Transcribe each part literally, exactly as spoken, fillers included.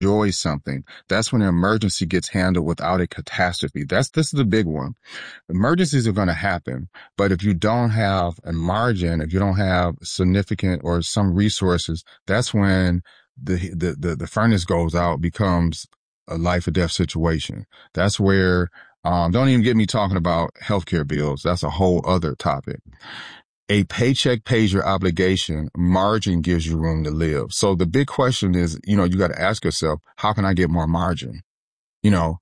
enjoy something. That's when an emergency gets handled without a catastrophe. That's, this is the big one. Emergencies are going to happen, but if you don't have a margin, if you don't have significant or some resources, that's when the, the, the, the furnace goes out, becomes a life or death situation. That's where, um, don't even get me talking about healthcare bills. That's a whole other topic. A paycheck pays your obligation. Margin gives you room to live. So the big question is, you know, you got to ask yourself, how can I get more margin? You know,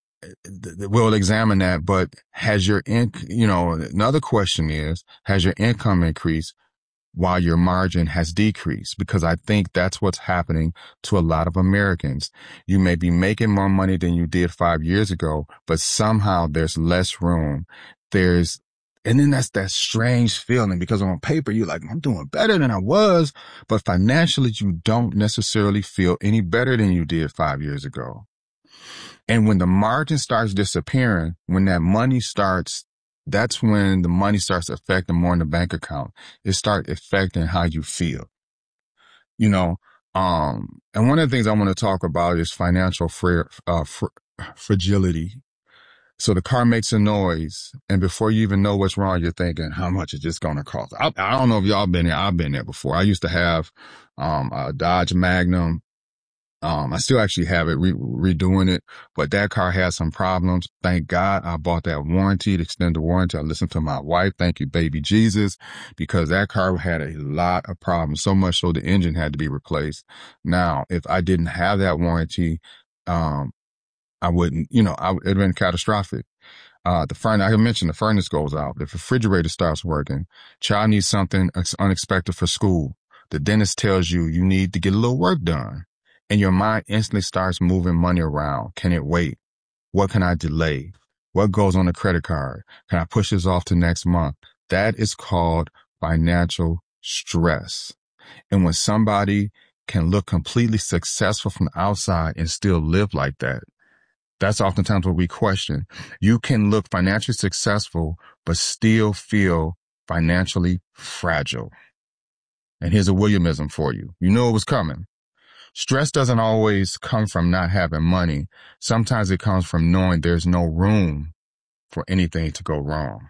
we'll examine that, but has your inc, you know, another question is, has your income increased while your margin has decreased? Because I think that's what's happening to a lot of Americans. You may be making more money than you did five years ago, but somehow there's less room. There's And then that's that strange feeling, because on paper, you're like, I'm doing better than I was, but financially, you don't necessarily feel any better than you did five years ago. And when the margin starts disappearing, when that money starts, that's when the money starts affecting more in the bank account. It starts affecting how you feel, you know. Um, and one of the things I want to talk about is financial fra- uh, fr- fragility. So the car makes a noise, and before you even know what's wrong, you're thinking, how much is this going to cost? I, I don't know if y'all been there. I've been there before. I used to have um, a Dodge Magnum. Um, I still actually have it, re- redoing it, but that car had some problems. Thank God I bought that warranty, to extend the warranty. I listened to my wife. Thank you, baby Jesus, because that car had a lot of problems, so much so the engine had to be replaced. Now, if I didn't have that warranty, um, I wouldn't, you know, I, it'd have been catastrophic. Uh, the furnace, I mentioned the furnace goes out. The refrigerator stops working. Child needs something unexpected for school. The dentist tells you you need to get a little work done. And your mind instantly starts moving money around. Can it wait? What can I delay? What goes on the credit card? Can I push this off to next month? That is called financial stress. And when somebody can look completely successful from the outside and still live like that, that's oftentimes what we question. You can look financially successful, but still feel financially fragile. And here's a Williamism for you. You know it was coming. Stress doesn't always come from not having money. Sometimes it comes from knowing there's no room for anything to go wrong.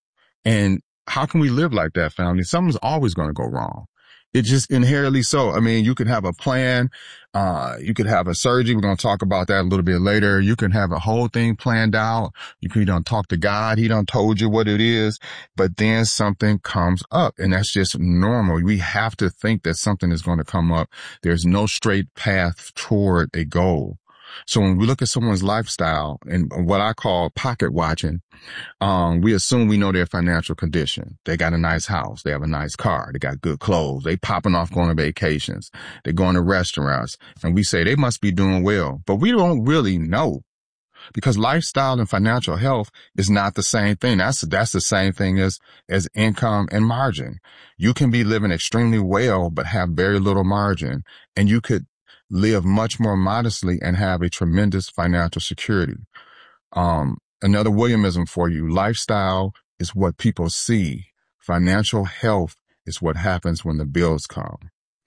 And how can we live like that, family? Something's always going to go wrong. It's just inherently so. I mean, you could have a plan. Uh, you could have a surgery. We're going to talk about that a little bit later. You can have a whole thing planned out. You can, you don't talk to God. He done told you what it is, but then something comes up, and that's just normal. We have to think that something is going to come up. There's no straight path toward a goal. So when we look at someone's lifestyle and what I call pocket watching, um, we assume we know their financial condition. They got a nice house. They have a nice car. They got good clothes. They popping off going on vacations. They're going to restaurants. And we say they must be doing well. But we don't really know, because lifestyle and financial health is not the same thing. That's, that's the same thing as, as income and margin. You can be living extremely well, but have very little margin. And you could live much more modestly and have a tremendous financial security. Um, another Williamism for you. Lifestyle is what people see. Financial health is what happens when the bills come.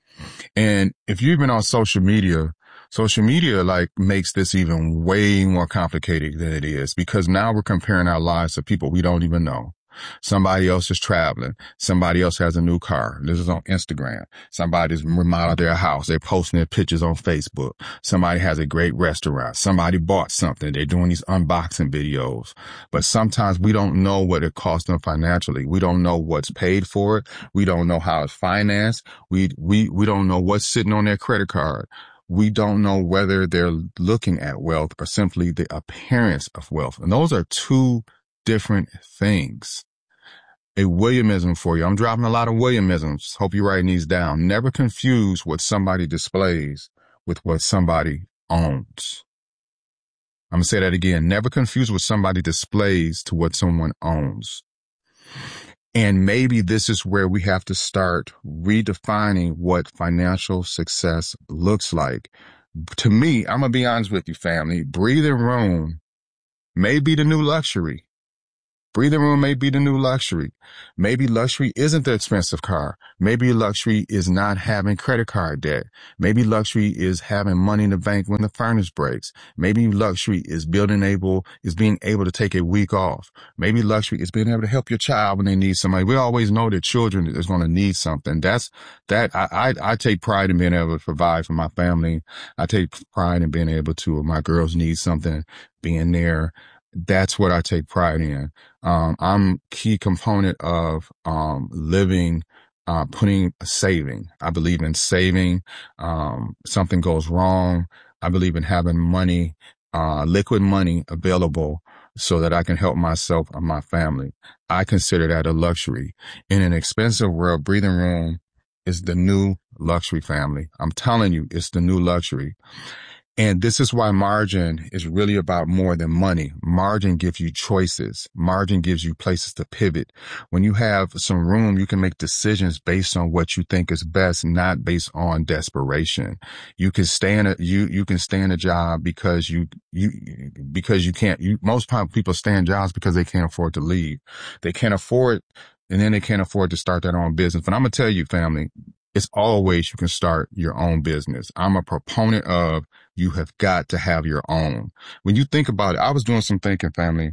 And if you've been on social media, social media like makes this even way more complicated than it is, because now we're comparing our lives to people we don't even know. Somebody else is traveling. Somebody else has a new car. This is on Instagram. Somebody's remodeled their house. They're posting their pictures on Facebook. Somebody has a great restaurant. Somebody bought something. They're doing these unboxing videos. But sometimes we don't know what it costs them financially. We don't know what's paid for it. We don't know how it's financed. We, we, we don't know what's sitting on their credit card. We don't know whether they're looking at wealth or simply the appearance of wealth. And those are two different things. A Williamism for you. I'm dropping a lot of Williamisms. Hope you're writing these down. Never confuse what somebody displays with what somebody owns. I'm going to say that again. Never confuse what somebody displays to what someone owns. And maybe this is where we have to start redefining what financial success looks like. To me, I'm going to be honest with you, family. Breathing room may be the new luxury. Breathing room may be the new luxury. Maybe luxury isn't the expensive car. Maybe luxury is not having credit card debt. Maybe luxury is having money in the bank when the furnace breaks. Maybe luxury is building able, is being able to take a week off. Maybe luxury is being able to help your child when they need somebody. We always know that children is going to need something. That's, that, I, I, I take pride in being able to provide for my family. I take pride in being able to, if my girls need something, being there. That's what I take pride in. Um, I'm key component of, um, living, uh, putting saving. I believe in saving. Um, something goes wrong. I believe in having money, uh, liquid money available so that I can help myself and my family. I consider that a luxury. In an expensive world, breathing room is the new luxury, family. I'm telling you, it's the new luxury. And this is why margin is really about more than money. Margin gives you choices. Margin gives you places to pivot. When you have some room, you can make decisions based on what you think is best, not based on desperation. You can stay in a, you, you can stay in a job because you, you, because you can't, you, most people stay in jobs because they can't afford to leave. They can't afford, and then they can't afford to start their own business. But I'm going to tell you, family, it's always you can start your own business. I'm a proponent of you have got to have your own. When you think about it, I was doing some thinking, family,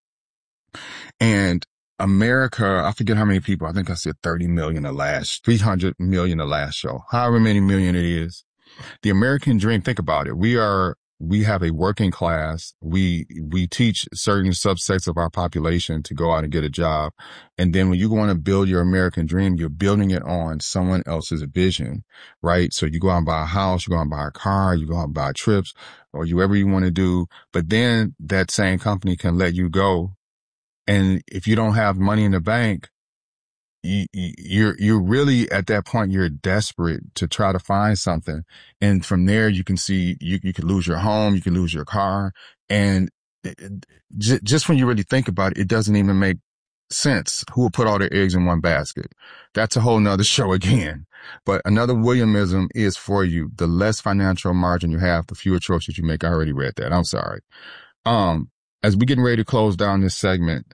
and America, I forget how many people, I think I said thirty million the last, three hundred million the last show, however many million it is. The American dream, think about it. We are, we have a working class. We, we teach certain subsets of our population to go out and get a job. And then when you want to build your American dream, you're building it on someone else's vision, right? So you go out and buy a house, you go out and buy a car, you go out and buy trips, or you whatever you want to do. But then that same company can let you go. And if you don't have money in the bank, You, you're, you're really at that point, you're desperate to try to find something. And from there, you can see you, you could lose your home, you can lose your car. And it, it, j- just when you really think about it, it doesn't even make sense. Who will put all their eggs in one basket? That's a whole nother show again. But another Williamism is for you. The less financial margin you have, the fewer choices you make. I already read that. I'm sorry. Um, as we're getting ready to close down this segment,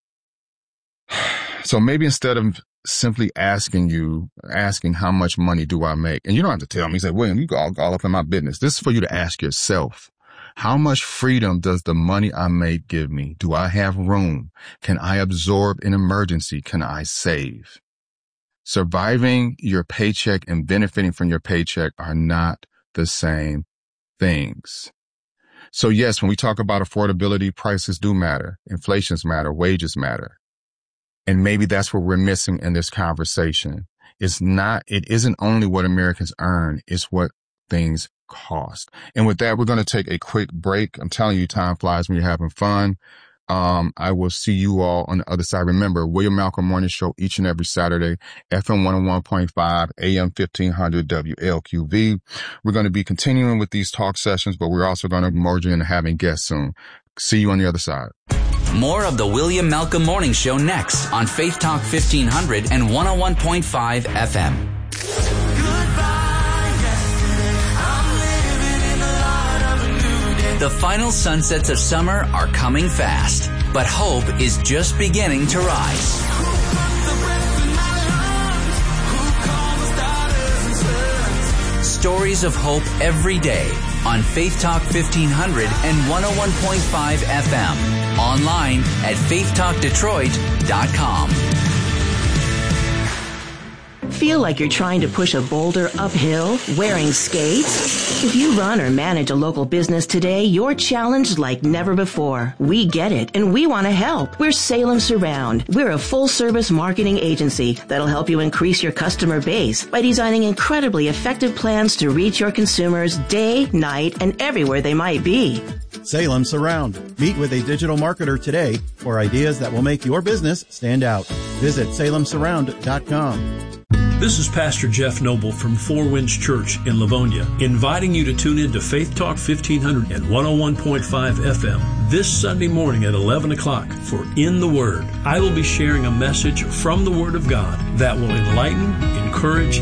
so maybe instead of simply asking you, asking how much money do I make? And you don't have to tell me. You say, William, you go all, all up in my business. This is for you to ask yourself. How much freedom does the money I make give me? Do I have room? Can I absorb an emergency? Can I save? Surviving your paycheck and benefiting from your paycheck are not the same things. So yes, when we talk about affordability, prices do matter. Inflations matter. Wages matter. And maybe that's what we're missing in this conversation. It's not, it isn't only what Americans earn, it's what things cost. And with that, we're going to take a quick break. I'm telling you, time flies when you're having fun. Um, I will see you all on the other side. Remember, William Malcolm Morning Show each and every Saturday, F M one oh one point five, A M fifteen hundred W L Q V. We're going to be continuing with these talk sessions, but we're also going to merge in and having guests soon. See you on the other side. More of the William Malcolm Morning Show next on Faith Talk fifteen hundred and one oh one point five F M. The final sunsets of summer are coming fast, but hope is just beginning to rise. Stories of hope every day on Faith Talk fifteen hundred and one oh one point five F M. Online at faith talk detroit dot com. Feel like you're trying to push a boulder uphill wearing skates? If you run or manage a local business today, you're challenged like never before. We get it, and we want to help. We're Salem Surround. We're a full-service marketing agency that'll help you increase your customer base by designing incredibly effective plans to reach your consumers day, night, and everywhere they might be. Salem Surround. Meet with a digital marketer today for ideas that will make your business stand out. Visit salem surround dot com. This is Pastor Jeff Noble from Four Winds Church in Livonia, inviting you to tune in to Faith Talk fifteen hundred and one oh one point five F M this Sunday morning at eleven o'clock for In the Word. I will be sharing a message from the Word of God that will enlighten, encourage, and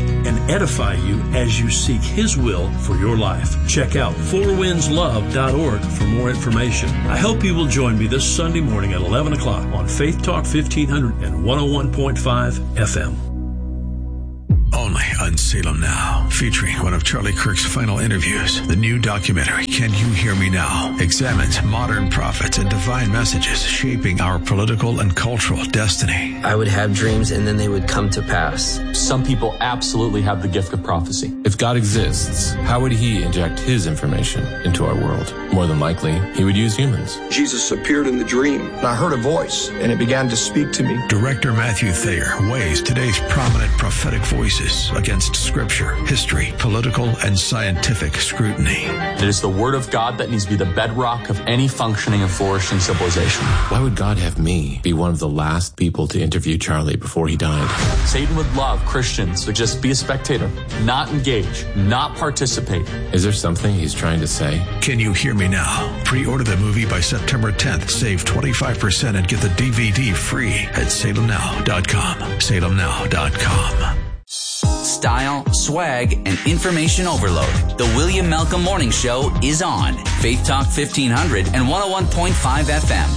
edify you as you seek His will for your life. Check out four winds love dot org for more information. I hope you will join me this Sunday morning at eleven o'clock on Faith Talk fifteen hundred and one oh one point five F M. Only on Salem Now, featuring one of Charlie Kirk's final interviews. The new documentary, Can You Hear Me Now?, examines modern prophets and divine messages shaping our political and cultural destiny. I would have dreams and then they would come to pass. Some people absolutely have the gift of prophecy. If God exists, how would He inject His information into our world? More than likely, He would use humans. Jesus appeared in the dream, and I heard a voice, and it began to speak to me. Director Matthew Thayer weighs today's prominent prophetic voices against scripture, history, political, and scientific scrutiny. It is the Word of God that needs to be the bedrock of any functioning and flourishing civilization. Why would God have me be one of the last people to interview Charlie before he died? Satan would love Christians to just be a spectator, not engage, not participate. Is there something He's trying to say? Can You Hear Me Now? Pre-order the movie by September tenth. Save twenty-five percent and get the D V D free at salem now dot com. salem now dot com. Style, swag, and information overload. The William Malcolm Morning Show is on Faith Talk fifteen hundred and one oh one point five F M.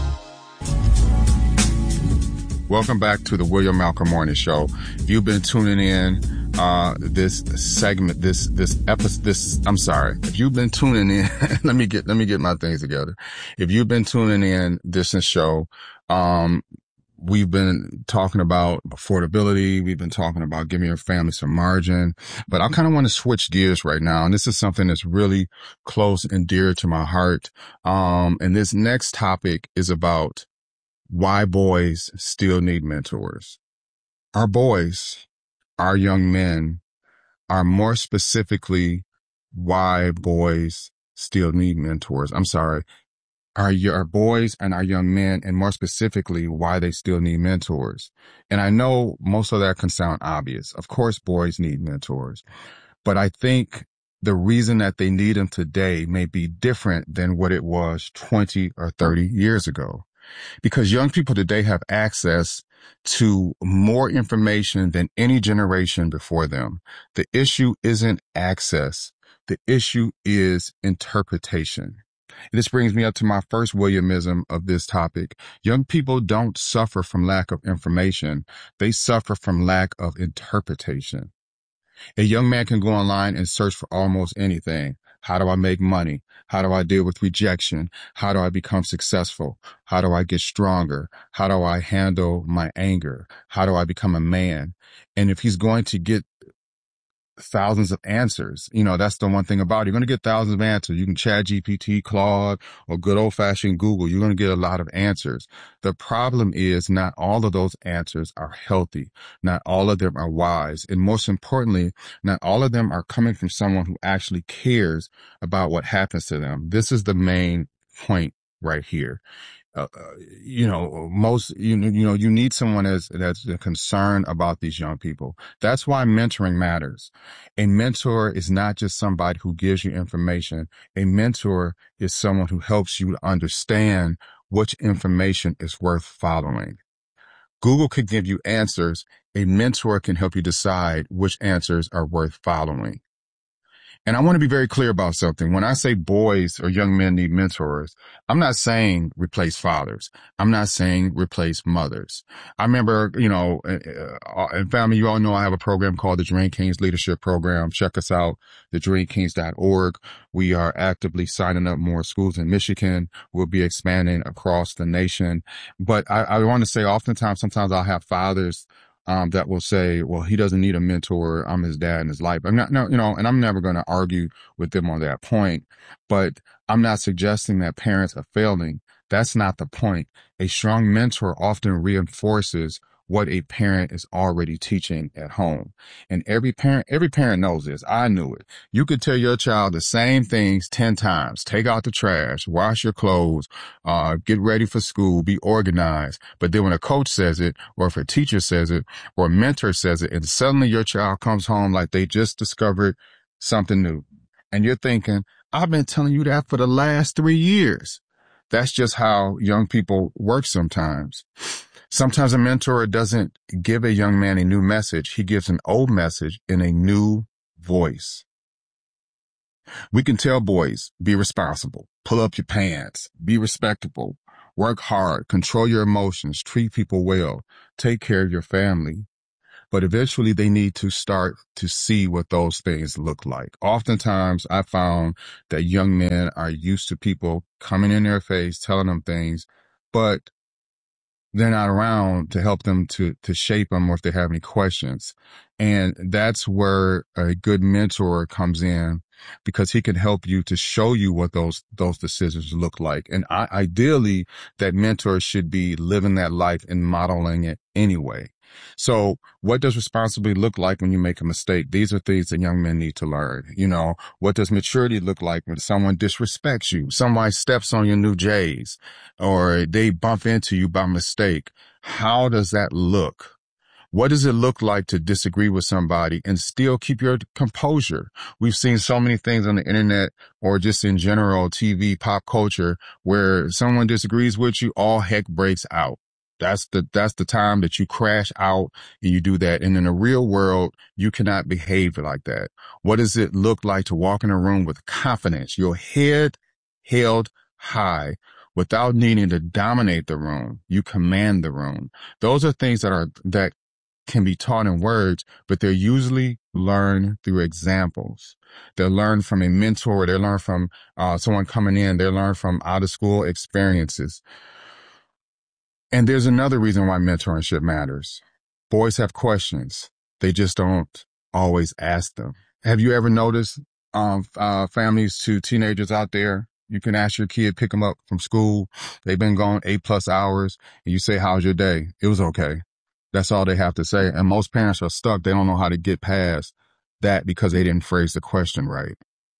Welcome back to the William Malcolm Morning Show. If you've been tuning in, uh, this segment, this, this episode, this, I'm sorry. If you've been tuning in, let me get, let me get my things together. If you've been tuning in this show, um, we've been talking about affordability. We've been talking about giving your family some margin, but I kind of want to switch gears right now. And this is something that's really close and dear to my heart. Um, and this next topic is about why boys still need mentors. Our boys, our young men, are more specifically why boys still need mentors. I'm sorry. Our, our boys and our young men, and more specifically, why they still need mentors. And I know most of that can sound obvious. Of course, boys need mentors, but I think the reason that they need them today may be different than what it was twenty or thirty years ago. Because young people today have access to more information than any generation before them. The issue isn't access. The issue is interpretation. This brings me up to my first Williamism of this topic. Young people don't suffer from lack of information. They suffer from lack of interpretation. A young man can go online and search for almost anything. How do I make money? How do I deal with rejection? How do I become successful? How do I get stronger? How do I handle my anger? How do I become a man? And if he's going to get thousands of answers, you know, that's the one thing about it. You're going to get thousands of answers. You can chat G P T, Claude, or good old fashioned Google. You're going to get a lot of answers. The problem is not all of those answers are healthy. Not all of them are wise. And most importantly, not all of them are coming from someone who actually cares about what happens to them. This is the main point right here. Uh, you know, most, you, you know, you need someone that's, that's concerned about these young people. That's why mentoring matters. A mentor is not just somebody who gives you information. A mentor is someone who helps you understand which information is worth following. Google can give you answers. A mentor can help you decide which answers are worth following. And I want to be very clear about something. When I say boys or young men need mentors, I'm not saying replace fathers. I'm not saying replace mothers. I remember, you know, in family, you all know I have a program called the Dream Kings Leadership Program. Check us out, the dream kings dot org. We are actively signing up more schools in Michigan. We'll be expanding across the nation. But I, I want to say oftentimes, sometimes I'll have fathers Um, that will say, well, he doesn't need a mentor. I'm his dad in his life. I'm not, no, you know, and I'm never going to argue with them on that point, but I'm not suggesting that parents are failing. That's not the point. A strong mentor often reinforces what a parent is already teaching at home. And every parent, every parent knows this. I knew it. You could tell your child the same things ten times. Take out the trash, wash your clothes, uh, get ready for school, be organized. But then when a coach says it, or if a teacher says it, or a mentor says it, and suddenly your child comes home like they just discovered something new. And you're thinking, I've been telling you that for the last three years. That's just how young people work sometimes. Sometimes a mentor doesn't give a young man a new message. He gives an old message in a new voice. We can tell boys, be responsible, pull up your pants, be respectable, work hard, control your emotions, treat people well, take care of your family. But eventually they need to start to see what those things look like. Oftentimes I found that young men are used to people coming in their face, telling them things, but they're not around to help them to, to shape them or if they have any questions. And that's where a good mentor comes in, because he can help you to show you what those, those decisions look like. And I, ideally that mentor should be living that life and modeling it anyway. So what does responsibility look like when you make a mistake? These are things that young men need to learn. You know, what does maturity look like when someone disrespects you? Somebody steps on your new J's or they bump into you by mistake. How does that look? What does it look like to disagree with somebody and still keep your composure? We've seen so many things on the internet or just in general T V, pop culture, where someone disagrees with you, all heck breaks out. That's the, that's the time that you crash out and you do that. And in the real world, you cannot behave like that. What does it look like to walk in a room with confidence, your head held high without needing to dominate the room? You command the room. Those are things that are, that can be taught in words, but they're usually learned through examples. They're learned from a mentor. They learn from uh, someone coming in. They learn from out of school experiences. And there's another reason why mentorship matters. Boys have questions. They just don't always ask them. Have you ever noticed um, uh, families to teenagers out there? You can ask your kid, pick them up from school. They've been gone eight plus hours and you say, how's your day? It was okay. That's all they have to say. And most parents are stuck. They don't know how to get past that because they didn't phrase the question right.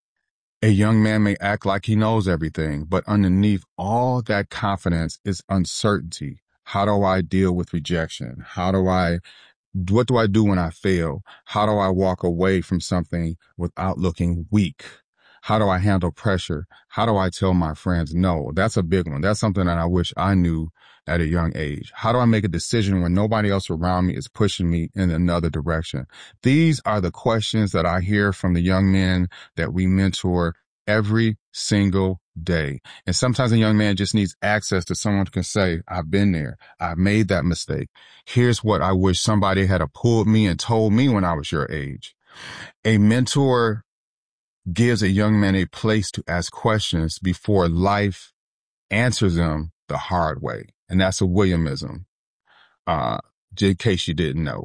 A young man may act like he knows everything, but underneath all that confidence is uncertainty. How do I deal with rejection? How do I, what do I do when I fail? How do I walk away from something without looking weak? How do I handle pressure? How do I tell my friends no? That's a big one. That's something that I wish I knew at a young age. How do I make a decision when nobody else around me is pushing me in another direction? These are the questions that I hear from the young men that we mentor every single day. And sometimes a young man just needs access to someone who can say, I've been there. I've made that mistake. Here's what I wish somebody had pulled me and told me when I was your age. A mentor gives a young man a place to ask questions before life answers them the hard way. And that's a Williamism, uh, in case you didn't know.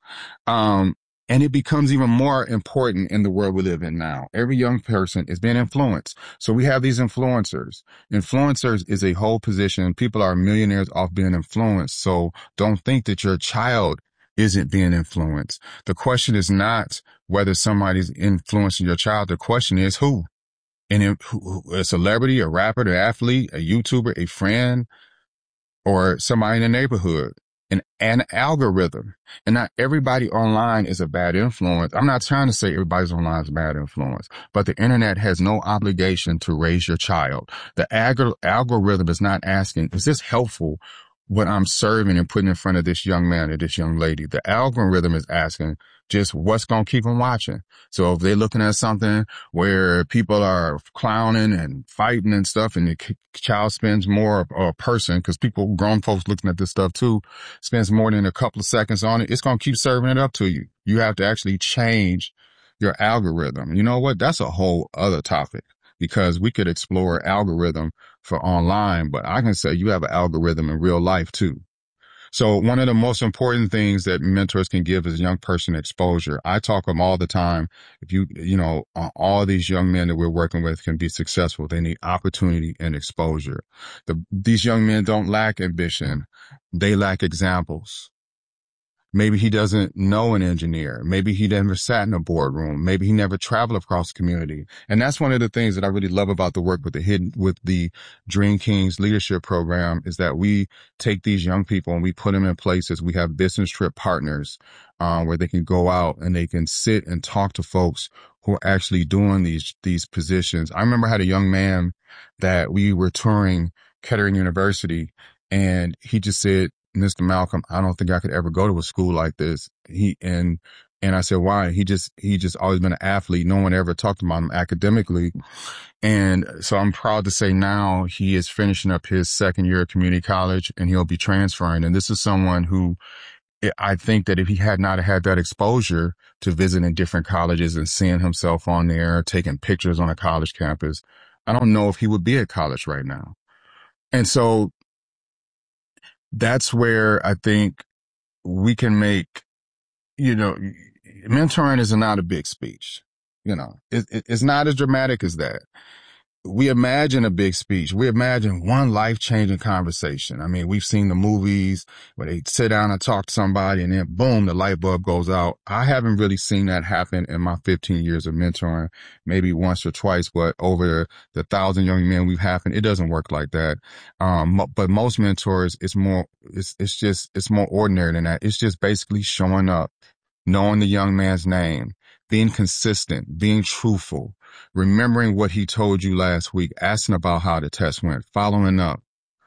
Um, and it becomes even more important in the world we live in now. Every young person is being influenced. So we have these influencers. Influencers is a whole position. People are millionaires off being influenced. So don't think that your child isn't being influenced. The question is not whether somebody's influencing your child. The question is who. And a celebrity, a rapper, an athlete, a YouTuber, a friend, or somebody in the neighborhood. An, an algorithm. And not everybody online is a bad influence. I'm not trying to say everybody's online is a bad influence, but the internet has no obligation to raise your child. The ag- algorithm is not asking, is this helpful what I'm serving and putting in front of this young man or this young lady? The algorithm is asking just what's going to keep them watching. So if they're looking at something where people are clowning and fighting and stuff, and the child spends more, or a person, because people, grown folks looking at this stuff too, spends more than a couple of seconds on it, it's going to keep serving it up to you. You have to actually change your algorithm. You know what? That's a whole other topic, because we could explore algorithm for online, but I can say you have an algorithm in real life too. So one of the most important things that mentors can give is a young person exposure. I talk them all the time. If you, you know, all these young men that we're working with can be successful. They need opportunity and exposure. The, these young men don't lack ambition. They lack examples. Maybe he doesn't know an engineer. Maybe he never sat in a boardroom. Maybe he never traveled across the community. And that's one of the things that I really love about the work with the hidden, with the Dream Kings leadership program, is that we take these young people and we put them in places. We have business trip partners, um, where they can go out and they can sit and talk to folks who are actually doing these, these positions. I remember I had a young man that we were touring Kettering University, and he just said, Mister Malcolm, I don't think I could ever go to a school like this. He, and, and I said, why? He just, he just always been an athlete. No one ever talked about him academically. And so I'm proud to say now he is finishing up his second year of community college and he'll be transferring. And this is someone who I think that if he had not had that exposure to visiting different colleges and seeing himself on there, taking pictures on a college campus, I don't know if he would be at college right now. And so that's where I think we can make, you know, mentoring is not a big speech. You know, it, it, it's not as dramatic as that. We imagine a big speech. We imagine one life-changing conversation. I mean, we've seen the movies where they sit down and talk to somebody and then boom, the light bulb goes out. I haven't really seen that happen in my fifteen years of mentoring, maybe once or twice, but over the thousand young men we've happened, it doesn't work like that. Um, but most mentors, it's more, it's, it's just, it's more ordinary than that. It's just basically showing up, knowing the young man's name, being consistent, being truthful, remembering what he told you last week, asking about how the test went, following up.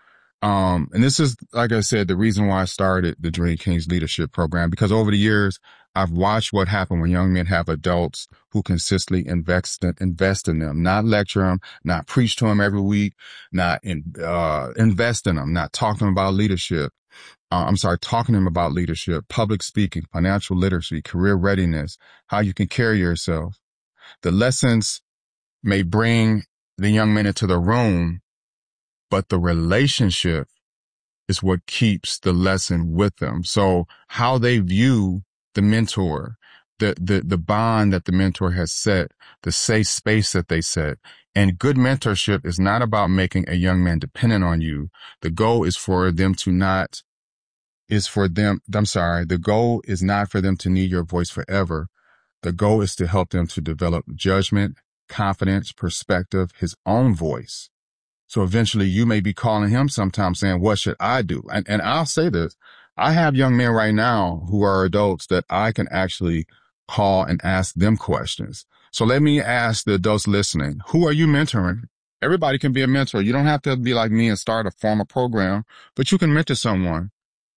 Um, and this is, like I said, the reason why I started the Dream Kings Leadership Program, because over the years, I've watched what happens when young men have adults who consistently invest, invest in them, not lecture them, not preach to them every week, not in, uh, invest in them, not talk to them about leadership. Uh, I'm sorry, talking to them about leadership, public speaking, financial literacy, career readiness, how you can carry yourself. The lessons may bring the young men into the room, but the relationship is what keeps the lesson with them. So how they view the mentor, the, the, the bond that the mentor has set, the safe space that they set. And good mentorship is not about making a young man dependent on you. The goal is for them to not, is for them, I'm sorry, the goal is not for them to need your voice forever. The goal is to help them to develop judgment, confidence, perspective, his own voice. So eventually you may be calling him sometimes saying, what should I do? And, and I'll say this, I have young men right now who are adults that I can actually call and ask them questions. So let me ask the adults listening, who are you mentoring? Everybody can be a mentor. You don't have to be like me and start a formal program, but you can mentor someone.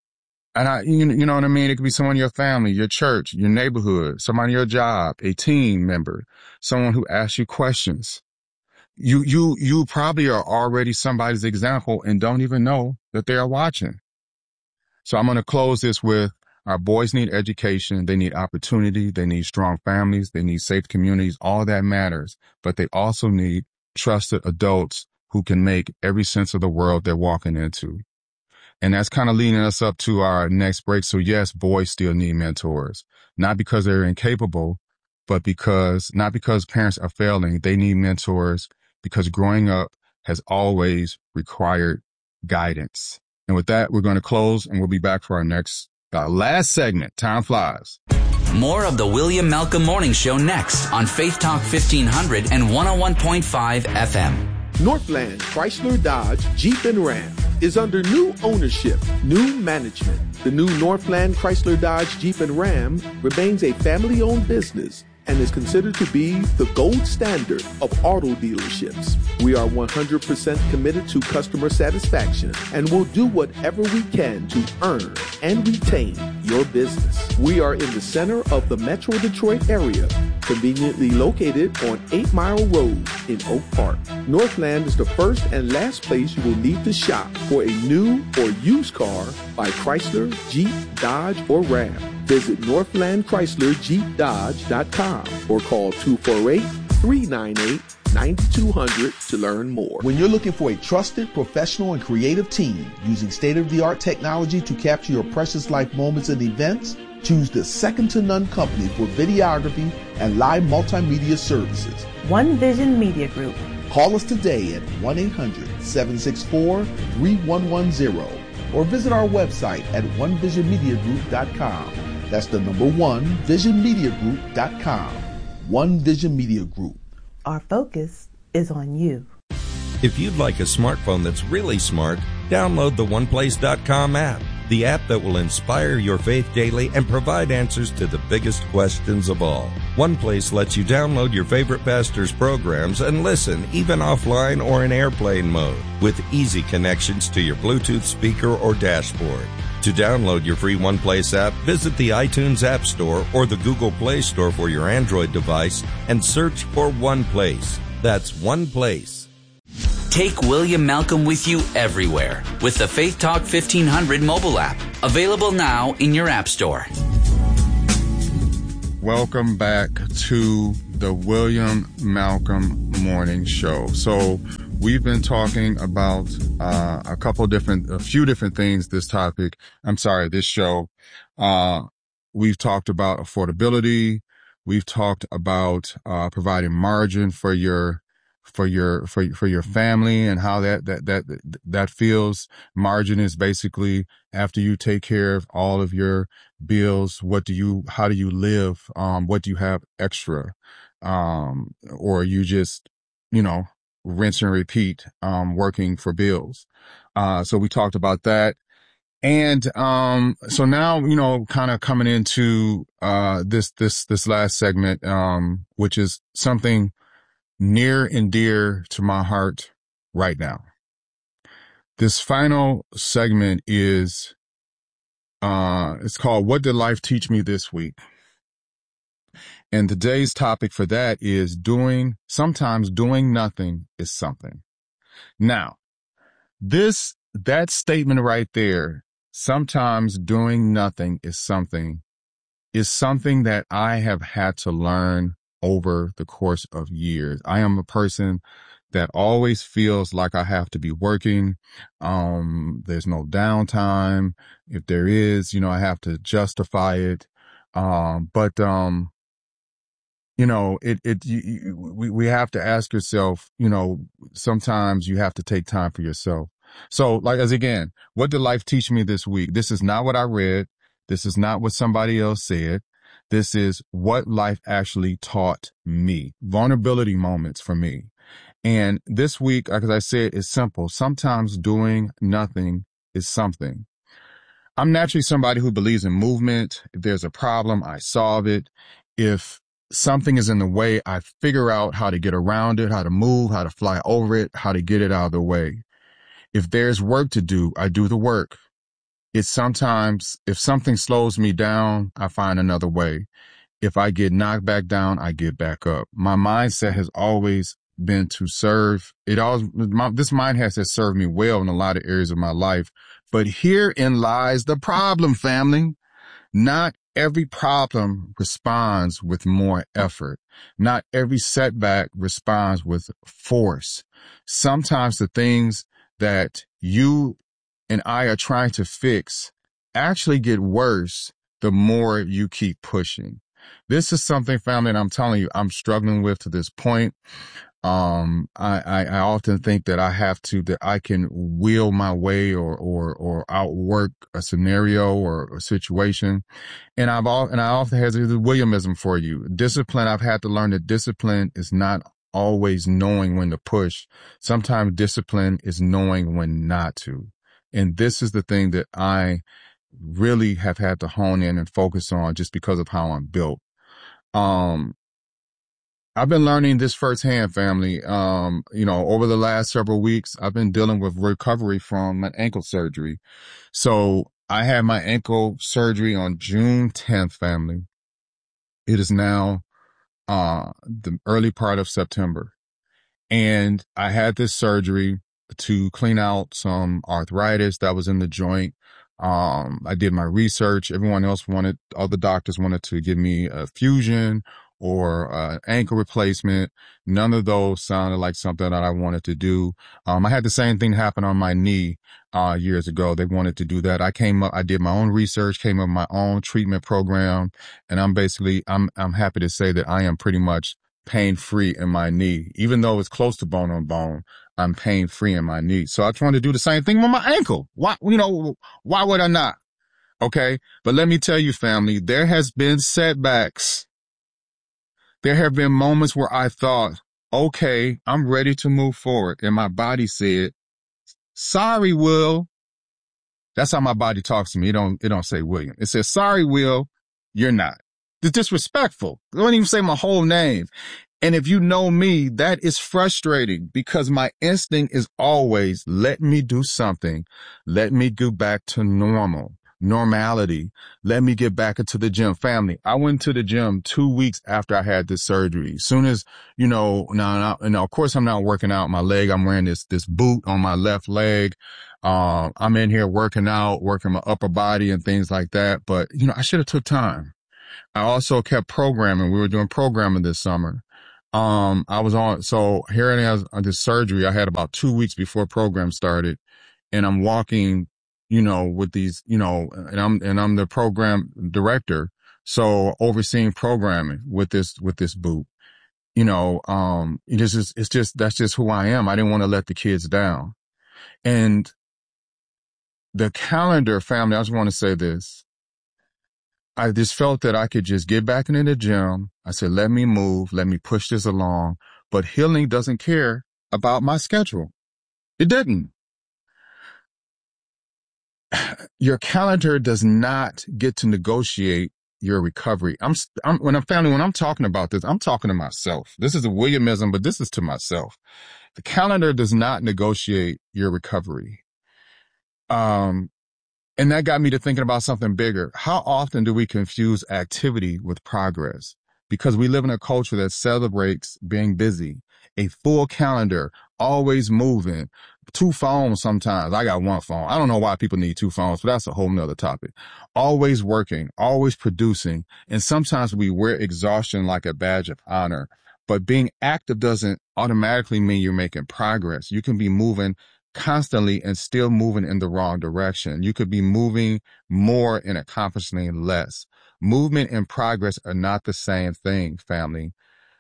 And I, you, you know what I mean? It could be someone in your family, your church, your neighborhood, somebody in your job, a team member, someone who asks you questions. You, you, you probably are already somebody's example and don't even know that they are watching. So I'm going to close this with our boys need education. They need opportunity. They need strong families. They need safe communities. All that matters, but they also need trusted adults who can make every sense of the world they're walking into. And that's kind of leading us up to our next break. So yes, boys still need mentors, not because they're incapable, but because, not because parents are failing. They need mentors because growing up has always required guidance. And with that, we're going to close and we'll be back for our next, our last segment. Time flies. More of the William Malcolm Morning Show next on Faith Talk fifteen hundred and one oh one point five F M. Northland Chrysler Dodge Jeep and Ram is under new ownership, new management. The new Northland Chrysler Dodge Jeep and Ram remains a family-owned business and is considered to be the gold standard of auto dealerships. We are one hundred percent committed to customer satisfaction and will do whatever we can to earn and retain your business. We are in the center of the Metro Detroit area, conveniently located on eight mile Road in Oak Park. Northland is the first and last place you will need to shop for a new or used car by Chrysler, Jeep, Dodge, or Ram. Visit Northland Chrysler Jeep Dodge dot com or call two four eight, three nine eight, nine two zero zero to learn more. When you're looking for a trusted, professional, and creative team using state-of-the-art technology to capture your precious life moments and events, choose the second-to-none company for videography and live multimedia services. One Vision Media Group. Call us today at one eight hundred, seven six four, three one one zero or visit our website at one vision media group dot com. That's the number one, vision media group dot com. One Vision Media Group. Our focus is on you. If you'd like a smartphone that's really smart, download the one place dot com app, the app that will inspire your faith daily and provide answers to the biggest questions of all. OnePlace lets you download your favorite pastor's programs and listen even offline or in airplane mode with easy connections to your Bluetooth speaker or dashboard. To download your free OnePlace app, visit the iTunes App Store or the Google Play Store for your Android device and search for OnePlace. That's OnePlace. Take William Malcolm with you everywhere with the Faith Talk fifteen hundred mobile app. Available now in your app store. Welcome back to the William Malcolm Morning Show. So we've been talking about uh, a couple different, a few different things this topic. I'm sorry, this show. Uh, we've talked about affordability. We've talked about uh, providing margin for your for your for for your family and how that that that that feels. Margin is basically after you take care of all of your bills, what do you how do you live? Um, what do you have extra? Um, or you just, you know, rinse and repeat, um, working for bills. Uh, so we talked about that. And, um, so now, you know, kind of coming into, uh, this, this, this last segment, um, which is something near and dear to my heart right now. This final segment is, uh, it's called What Did Life Teach Me This Week? And today's topic for that is doing, sometimes doing nothing is something. Now, this, that statement right there, sometimes doing nothing is something, is something that I have had to learn over the course of years. I am a person that always feels like I have to be working. Um, there's no downtime. If there is, you know, I have to justify it. Um, but, um, you know, it, it, you, you, we, we have to ask yourself, you know, sometimes you have to take time for yourself. So like, as again, what did life teach me this week? This is not what I read. This is not what somebody else said. This is what life actually taught me. Vulnerability moments for me. And this week, like I said, is simple. Sometimes doing nothing is something. I'm naturally somebody who believes in movement. If there's a problem, I solve it. If something is in the way, I figure out how to get around it, how to move, how to fly over it, how to get it out of the way. If there's work to do, I do the work. It's sometimes, if something slows me down, I find another way. If I get knocked back down, I get back up. My mindset has always been to serve. It always, my, this mind has, has served me well in a lot of areas of my life. But herein lies the problem, family. Not every problem responds with more effort. Not every setback responds with force. Sometimes the things that you and I are trying to fix actually get worse the more you keep pushing. This is something, family, and I'm telling you, I'm struggling with to this point. Um, I, I, I often think that I have to, that I can will my way or, or, or outwork a scenario or a situation. And I've all, and I often have the Williamism for you. Discipline. I've had to learn that discipline is not always knowing when to push. Sometimes discipline is knowing when not to. And this is the thing that I really have had to hone in and focus on just because of how I'm built. Um, I've been learning this firsthand, family. Um, you know, over the last several weeks, I've been dealing with recovery from an ankle surgery. So I had my ankle surgery on June tenth, family. It is now, uh, the early part of September. And I had this surgery to clean out some arthritis that was in the joint. Um, I did my research. Everyone else wanted, other doctors wanted to give me a fusion or uh, ankle replacement. None of those sounded like something that I wanted to do. Um, I had the same thing happen on my knee uh, years ago. They wanted to do that. I came up, I did my own research, came up with my own treatment program, and I'm basically, I'm, I'm happy to say that I am pretty much pain-free in my knee. Even though it's close to bone on bone, I'm pain-free in my knee. So I trying to do the same thing with my ankle. Why, you know, why would I not? Okay. But let me tell you, family, there has been setbacks. There have been moments where I thought, okay, I'm ready to move forward. And my body said, sorry, Will. That's how my body talks to me. It don't, it don't say William. It says, sorry, Will, you're not. It's disrespectful. It don't even say my whole name. And if you know me, that is frustrating because my instinct is always, let me do something. Let me go back to normal. normality. Let me get back into the gym. Family, I went to the gym two weeks after I had this surgery. As soon as, you know, now, now, and of course I'm not working out my leg. I'm wearing this, this boot on my left leg. Um, I'm in here working out, working my upper body and things like that. But, you know, I should have took time. I also kept programming. We were doing programming this summer. Um, I was on, so here it is on this surgery I had about two weeks before program started, and I'm walking, you know, with these, you know, and I'm, and I'm the program director. So overseeing programming with this, with this boot, you know, um, it is just, it's just, that's just who I am. I didn't want to let the kids down. And the calendar, family, I just want to say this. I just felt that I could just get back into the gym. I said, let me move, let me push this along. But healing doesn't care about my schedule. It didn't. Your calendar does not get to negotiate your recovery. I'm, I'm when I'm family, when I'm talking about this, I'm talking to myself. This is a Williamism, but this is to myself. The calendar does not negotiate your recovery. Um, And that got me to thinking about something bigger. How often do we confuse activity with progress? Because we live in a culture that celebrates being busy, a full calendar, always moving, two phones sometimes. I got one phone. I don't know why people need two phones, but that's a whole nother topic. Always working, always producing. And sometimes we wear exhaustion like a badge of honor. But being active doesn't automatically mean you're making progress. You can be moving constantly and still moving in the wrong direction. You could be moving more and accomplishing less. Movement and progress are not the same thing, family.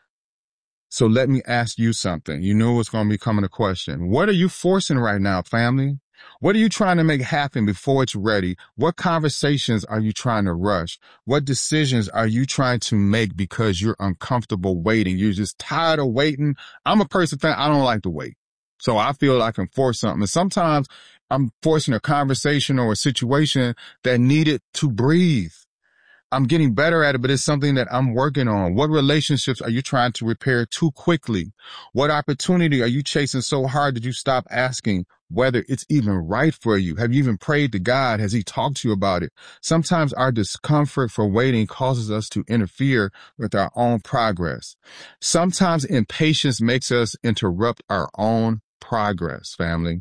So let me ask you something. You know what's going to be coming a question. What are you forcing right now, family? What are you trying to make happen before it's ready? What conversations are you trying to rush? What decisions are you trying to make because you're uncomfortable waiting? You're just tired of waiting. I'm a person, fan, I don't like to wait. So I feel I can force something. And sometimes I'm forcing a conversation or a situation that needed to breathe. I'm getting better at it, but it's something that I'm working on. What relationships are you trying to repair too quickly? What opportunity are you chasing so hard that you stop asking whether it's even right for you? Have you even prayed to God? Has he talked to you about it? Sometimes our discomfort for waiting causes us to interfere with our own progress. Sometimes impatience makes us interrupt our own progress, family.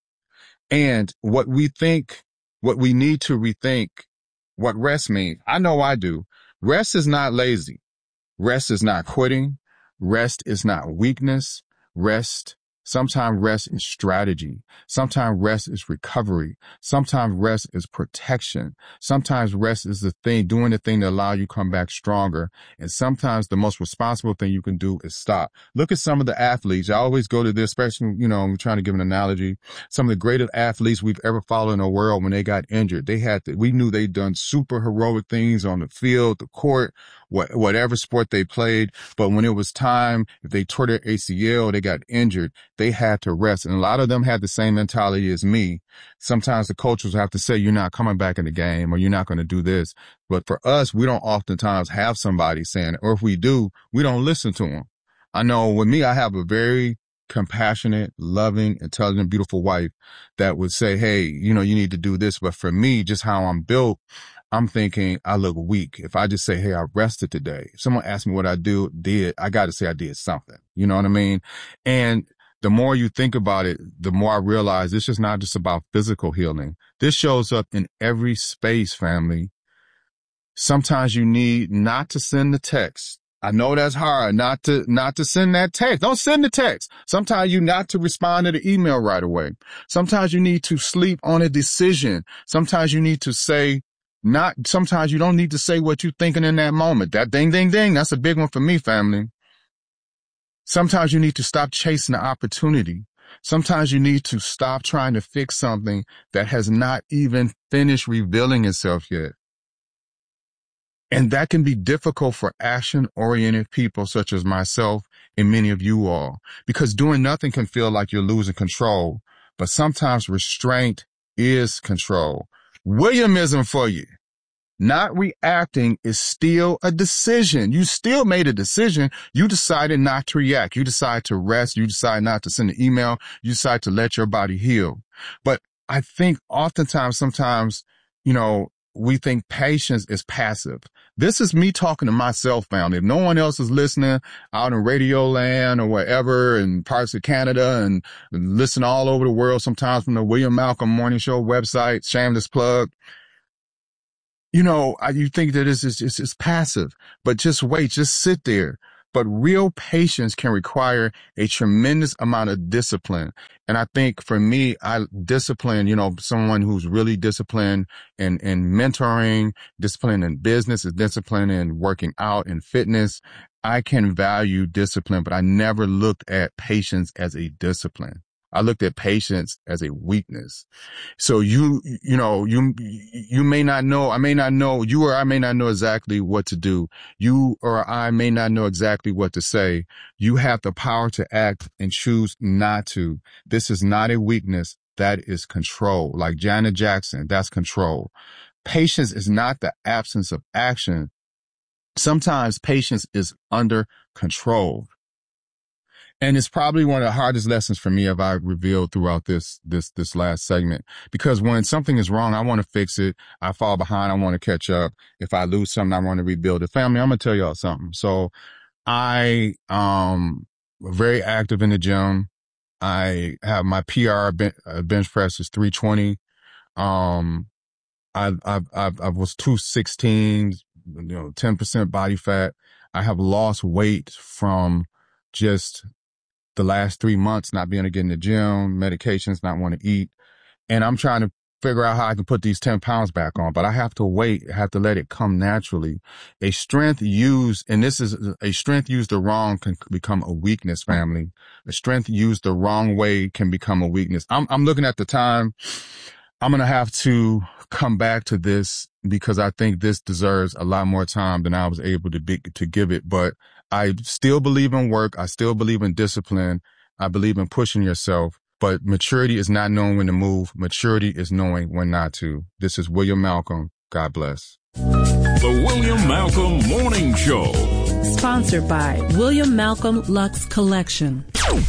And what we think, what we need to rethink, what rest means. I know I do. Rest is not lazy. Rest is not quitting. Rest is not weakness. Rest, sometimes rest is strategy. Sometimes rest is recovery. Sometimes rest is protection. Sometimes rest is the thing, doing the thing that allows you to come back stronger. And sometimes the most responsible thing you can do is stop. Look at some of the athletes. I always go to this, especially, you know, I'm trying to give an analogy. Some of the greatest athletes we've ever followed in the world, when they got injured, they had to, we knew they'd done super heroic things on the field, the court, what, whatever sport they played. But when it was time, if they tore their A C L, they got injured, they had to rest. And a lot of them had the same mentality as me. Sometimes the coaches have to say, you're not coming back in the game, or you're not going to do this. But for us, we don't oftentimes have somebody saying it, or if we do, we don't listen to them. I know with me, I have a very compassionate, loving, intelligent, beautiful wife that would say, hey, you know, you need to do this. But for me, just how I'm built, I'm thinking I look weak. If I just say, hey, I rested today, if someone asks me what I do, did, I got to say I did something. You know what I mean? And the more you think about it, the more I realize this is not just about physical healing. This shows up in every space, family. Sometimes you need not to send the text. I know that's hard, not to, not to send that text. Don't send the text. Sometimes you not to respond to the email right away. Sometimes you need to sleep on a decision. Sometimes you need to say, not, sometimes you don't need to say what you're thinking in that moment. That ding, ding, ding. That's a big one for me, family. Sometimes you need to stop chasing the opportunity. Sometimes you need to stop trying to fix something that has not even finished revealing itself yet. And that can be difficult for action-oriented people such as myself and many of you all, because doing nothing can feel like you're losing control. But sometimes restraint is control. Williamism for you. Not reacting is still a decision. You still made a decision. You decided not to react. You decide to rest. You decide not to send an email. You decide to let your body heal. But I think oftentimes, sometimes you know, we think patience is passive. This is me talking to myself, family. If no one else is listening out in Radio Land or wherever in parts of Canada and listen all over the world, sometimes from the William Malcolm Morning Show website, shameless plug. You know, you think that it's, it's, it's passive, but just wait, just sit there. But real patience can require a tremendous amount of discipline. And I think for me, I discipline, you know, someone who's really disciplined in, in mentoring, disciplined in business, is disciplined in working out and fitness. I can value discipline, but I never looked at patience as a discipline. I looked at patience as a weakness. So you, you know, you, you may not know, I may not know, you or I may not know exactly what to do. You or I may not know exactly what to say. You have the power to act and choose not to. This is not a weakness. That is control. Like Janet Jackson, that's control. Patience is not the absence of action. Sometimes patience is under control. And it's probably one of the hardest lessons for me have I revealed throughout this, this, this last segment, because when something is wrong, I want to fix it. I fall behind. I want to catch up. If I lose something, I want to rebuild it. Family, I'm going to tell y'all something. So I, um, very active in the gym. I have my P R bench press is three twenty. Um, I, I, I, I was two sixteen, you know, ten percent body fat. I have lost weight from just the last three months, not being able to get in the gym, medications, not want to eat. And I'm trying to figure out how I can put these ten pounds back on, but I have to wait, I have to let it come naturally. A strength used, and this is a strength used the wrong can become a weakness, family. A strength used the wrong way can become a weakness. I'm, I'm looking at the time. I'm going to have to come back to this because I think this deserves a lot more time than I was able to be, to give it. But I still believe in work. I still believe in discipline. I believe in pushing yourself. But maturity is not knowing when to move. Maturity is knowing when not to. This is William Malcolm. God bless. The William Malcolm Morning Show. Sponsored by William Malcolm Lux Collection.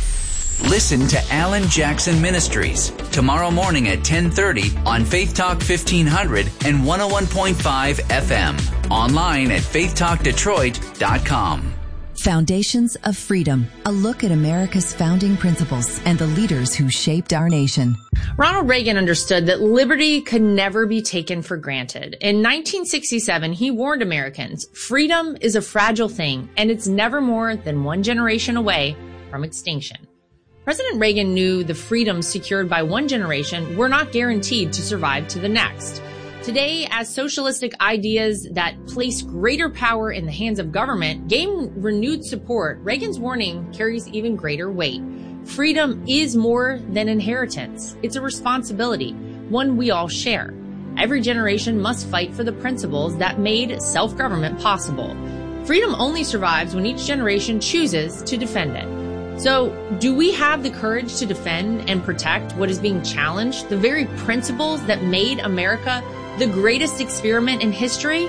Listen to Alan Jackson Ministries tomorrow morning at ten thirty on Faith Talk fifteen hundred and one oh one point five F M. Online at faith talk detroit dot com. Foundations of Freedom, a look at America's founding principles and the leaders who shaped our nation. Ronald Reagan understood that liberty could never be taken for granted. In nineteen sixty-seven, he warned Americans, freedom is a fragile thing, and it's never more than one generation away from extinction. President Reagan knew the freedoms secured by one generation were not guaranteed to survive to the next. Today, as socialistic ideas that place greater power in the hands of government gain renewed support, Reagan's warning carries even greater weight. Freedom is more than inheritance. It's a responsibility, one we all share. Every generation must fight for the principles that made self-government possible. Freedom only survives when each generation chooses to defend it. So, do we have the courage to defend and protect what is being challenged, the very principles that made America the greatest experiment in history?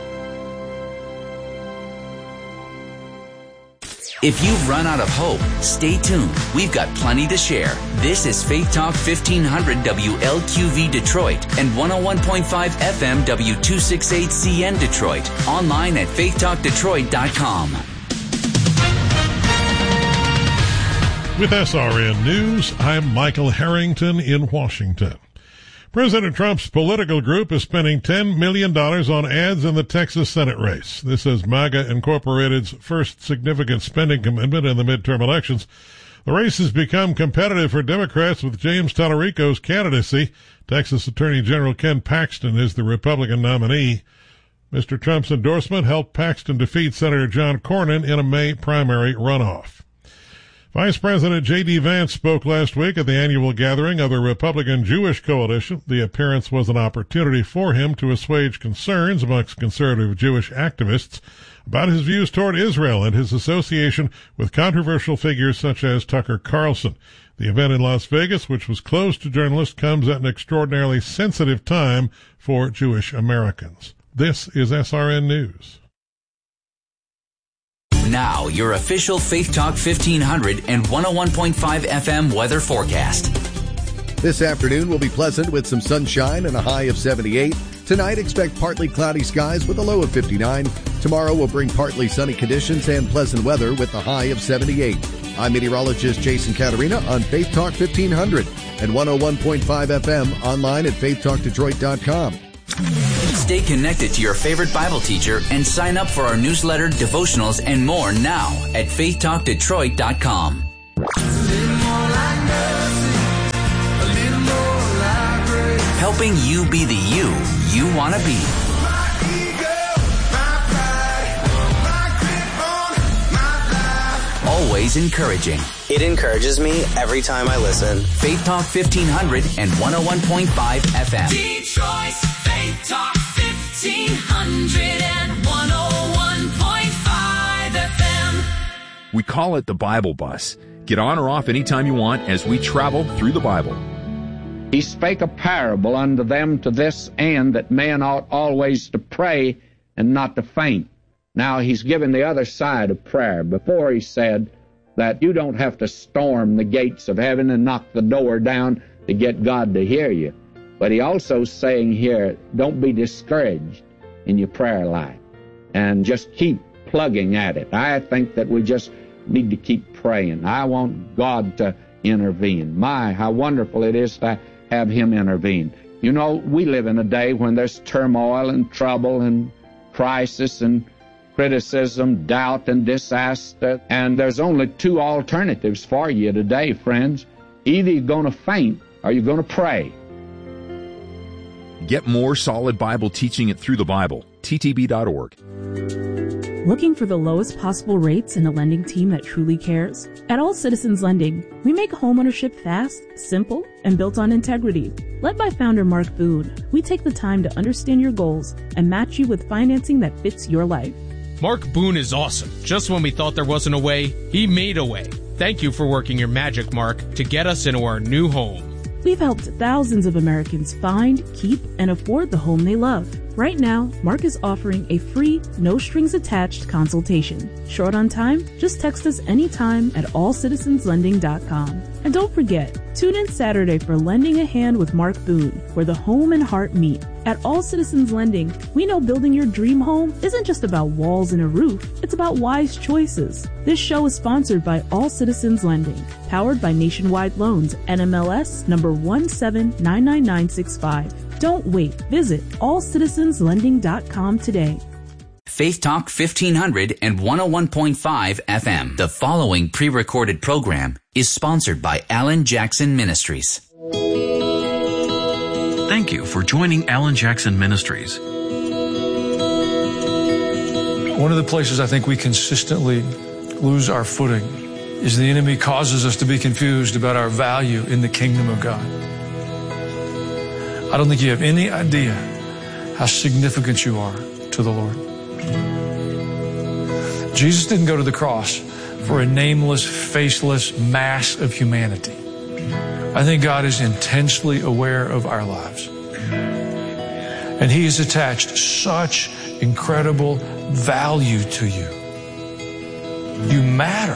If you've run out of hope, stay tuned. We've got plenty to share. This is Faith Talk fifteen hundred W L Q V Detroit and one oh one point five F M W two sixty-eight C N Detroit. Online at faith talk detroit dot com. With S R N News, I'm Michael Harrington in Washington. President Trump's political group is spending ten million dollars on ads in the Texas Senate race. This is MAGA Incorporated's first significant spending commitment in the midterm elections. The race has become competitive for Democrats with James Tallarico's candidacy. Texas Attorney General Ken Paxton is the Republican nominee. Mister Trump's endorsement helped Paxton defeat Senator John Cornyn in a May primary runoff. Vice President J D. Vance spoke last week at the annual gathering of the Republican Jewish Coalition. The appearance was an opportunity for him to assuage concerns amongst conservative Jewish activists about his views toward Israel and his association with controversial figures such as Tucker Carlson. The event in Las Vegas, which was closed to journalists, comes at an extraordinarily sensitive time for Jewish Americans. This is S R N News. Now, your official Faith Talk fifteen hundred and one oh one point five F M weather forecast. This afternoon will be pleasant with some sunshine and a high of seventy-eight. Tonight, expect partly cloudy skies with a low of fifty-nine. Tomorrow will bring partly sunny conditions and pleasant weather with a high of seventy-eight. I'm meteorologist Jason Caterina on Faith Talk fifteen hundred and one oh one point five F M, online at faith talk detroit dot com. Stay connected to your favorite Bible teacher and sign up for our newsletter, devotionals, and more now at faith talk detroit dot com. Helping you be the you you want to be. Always encouraging. It encourages me every time I listen. Faith Talk fifteen hundred and one oh one point five F M. Detroit's Faith Talk fifteen hundred and one oh one point five F M. We call it the Bible Bus. Get on or off anytime you want as we travel through the Bible. He spake a parable unto them to this end, that man ought always to pray and not to faint. Now he's given the other side of prayer. Before he said that you don't have to storm the gates of heaven and knock the door down to get God to hear you. But he also saying here, don't be discouraged in your prayer life and just keep plugging at it. I think that we just need to keep praying. I want God to intervene. My, how wonderful it is to have him intervene. You know, we live in a day when there's turmoil and trouble and crisis and criticism, doubt, and disaster. And there's only two alternatives for you today, friends. Either you're going to faint or you're going to pray. Get more solid Bible teaching it through the Bible. T T B dot org. Looking for the lowest possible rates and a lending team that truly cares? At All Citizens Lending, we make homeownership fast, simple, and built on integrity. Led by founder Mark Boone, we take the time to understand your goals and match you with financing that fits your life. Mark Boone is awesome. Just when we thought there wasn't a way, he made a way. Thank you for working your magic, Mark, to get us into our new home. We've helped thousands of Americans find, keep, and afford the home they love. Right now, Mark is offering a free, no-strings-attached consultation. Short on time? Just text us anytime at all citizens lending dot com. And don't forget, tune in Saturday for Lending a Hand with Mark Boone, where the home and heart meet. At All Citizens Lending, we know building your dream home isn't just about walls and a roof. It's about wise choices. This show is sponsored by All Citizens Lending, powered by Nationwide Loans, N M L S number one seven nine nine nine six five. Don't wait. Visit all citizens lending dot com today. Faith Talk fifteen hundred and one oh one point five F M. The following pre-recorded program is sponsored by Alan Jackson Ministries. Thank you for joining Alan Jackson Ministries. One of the places I think we consistently lose our footing is the enemy causes us to be confused about our value in the kingdom of God. I don't think you have any idea how significant you are to the Lord. Jesus didn't go to the cross for a nameless, faceless mass of humanity. I think God is intensely aware of our lives. And He has attached such incredible value to you. You matter.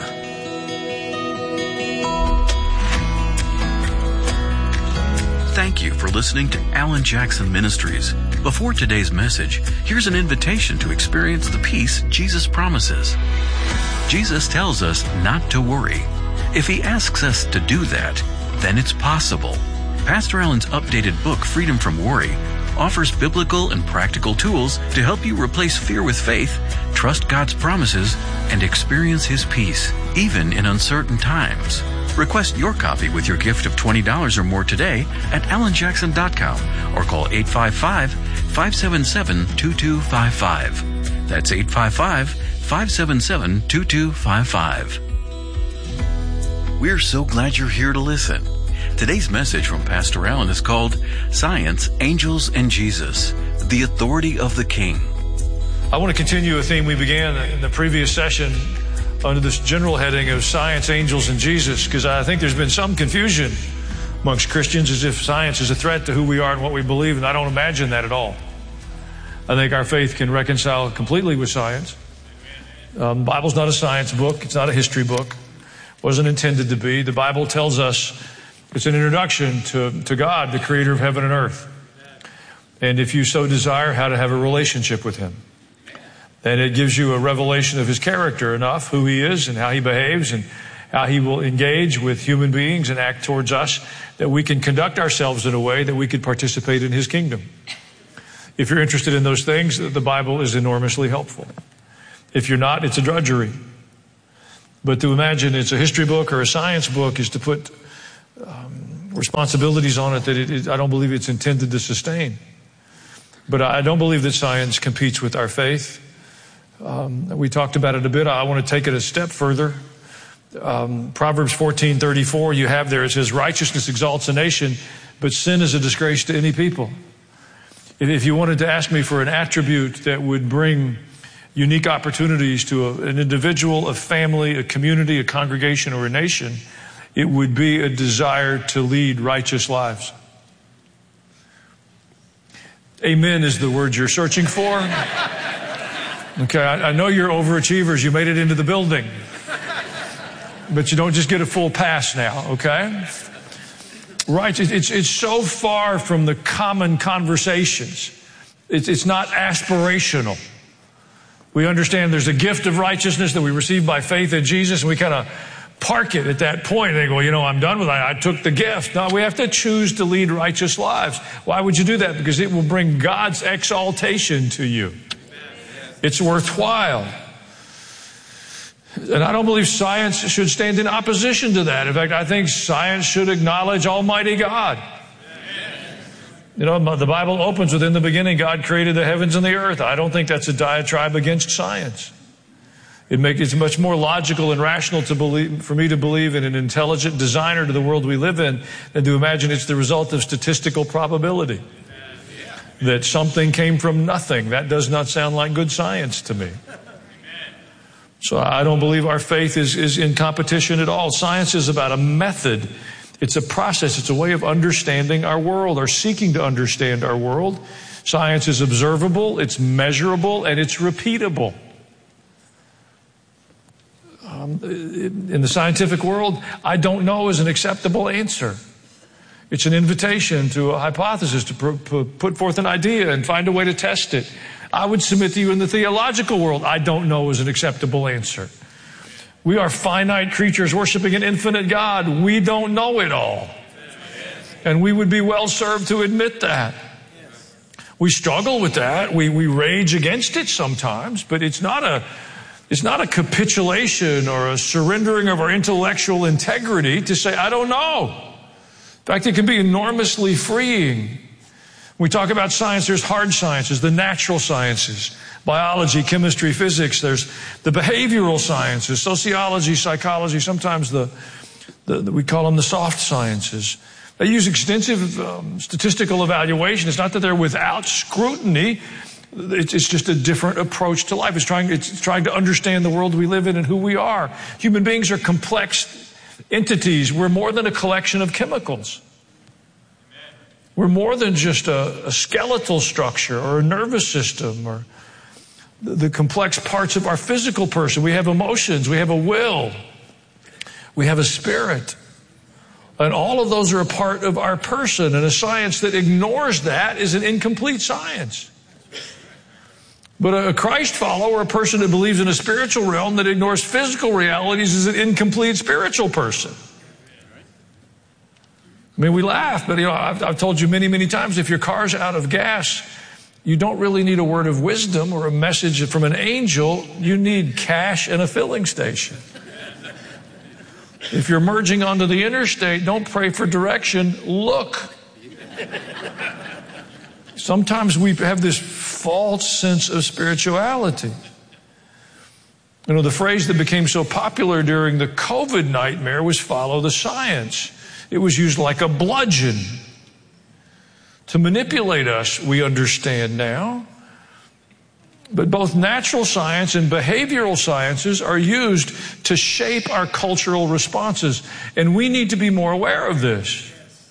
Thank you for listening to Alan Jackson Ministries. Before today's message, here's an invitation to experience the peace Jesus promises. Jesus tells us not to worry. If He asks us to do that, then it's possible. Pastor Alan's updated book, Freedom from Worry, offers biblical and practical tools to help you replace fear with faith, trust God's promises, and experience His peace, even in uncertain times. Request your copy with your gift of twenty dollars or more today at alan jackson dot com or call eight five five, five seven seven, two two five five. That's eight five five, five seven seven, two two five five. We're so glad you're here to listen. Today's message from Pastor Alan is called Science, Angels, and Jesus, the Authority of the King. I want to continue a theme we began in the previous session under this general heading of Science, Angels, and Jesus, because I think there's been some confusion amongst Christians as if science is a threat to who we are and what we believe, and I don't imagine that at all. I think our faith can reconcile completely with science. Um, the Bible's not a science book. It's not a history book. It wasn't intended to be. The Bible tells us it's an introduction to, to God, the creator of heaven and earth. And if you so desire, how to have a relationship with him. And it gives you a revelation of his character enough, who he is and how he behaves and how he will engage with human beings and act towards us, that we can conduct ourselves in a way that we could participate in his kingdom. If you're interested in those things, the Bible is enormously helpful. If you're not, it's a drudgery. But to imagine it's a history book or a science book is to put um, responsibilities on it that it, it, I don't believe it's intended to sustain. But I don't believe that science competes with our faith. Um, we talked about it a bit. I want to take it a step further. Um, Proverbs fourteen thirty-four, you have there, it says, righteousness exalts a nation, but sin is a disgrace to any people. If you wanted to ask me for an attribute that would bring unique opportunities to a, an individual, a family, a community, a congregation, or a nation, it would be a desire to lead righteous lives. Amen is the word you're searching for. Okay, I, I know you're overachievers. You made it into the building. But you don't just get a full pass now, okay? Right, it's, it's so far from the common conversations. It's, it's not aspirational. We understand there's a gift of righteousness that we receive by faith in Jesus, and we kind of park it at that point. They go, you know, I'm done with it. I took the gift. No, we have to choose to lead righteous lives. Why would you do that? Because it will bring God's exaltation to you. It's worthwhile. And I don't believe science should stand in opposition to that. In fact, I think science should acknowledge Almighty God. You know, the Bible opens with, in the beginning, God created the heavens and the earth. I don't think that's a diatribe against science. It makes it much more logical and rational to believe, for me to believe in an intelligent designer to the world we live in than to imagine it's the result of statistical probability. That something came from nothing. That does not sound like good science to me. So I don't believe our faith is, is in competition at all. Science is about a method. It's a process. It's a way of understanding our world or seeking to understand our world. Science is observable, it's measurable, and it's repeatable. Um, in the scientific world, I don't know is an acceptable answer. It's an invitation to a hypothesis, to pr- put forth an idea and find a way to test it. I would submit to you in the theological world, I don't know is an acceptable answer. We are finite creatures worshiping an infinite God. We don't know it all. And we would be well served to admit that. We struggle with that. We, we rage against it sometimes, but it's not a, it's not a capitulation or a surrendering of our intellectual integrity to say, I don't know. In fact, it can be enormously freeing. We talk about science, there's hard sciences, the natural sciences, biology, chemistry, physics. There's the behavioral sciences, sociology, psychology, sometimes the, the, the we call them the soft sciences. They use extensive um, statistical evaluation. It's not that they're without scrutiny. It's, it's just a different approach to life. It's trying, it's trying to understand the world we live in and who we are. Human beings are complex entities. We're more than a collection of chemicals. We're more than just a, a skeletal structure or a nervous system or the, the complex parts of our physical person. We have emotions. We have a will. We have a spirit. And all of those are a part of our person. And a science that ignores that is an incomplete science. But a Christ follower, a person that believes in a spiritual realm that ignores physical realities, is an incomplete spiritual person. I mean, we laugh, but you know, I've, I've told you many, many times, if your car's out of gas, you don't really need a word of wisdom or a message from an angel. You need cash and a filling station. If you're merging onto the interstate, don't pray for direction. Look. Sometimes we have this false sense of spirituality. You know, the phrase that became so popular during the COVID nightmare was follow the science. It was used like a bludgeon to manipulate us, we understand now. But both natural science and behavioral sciences are used to shape our cultural responses. And we need to be more aware of this.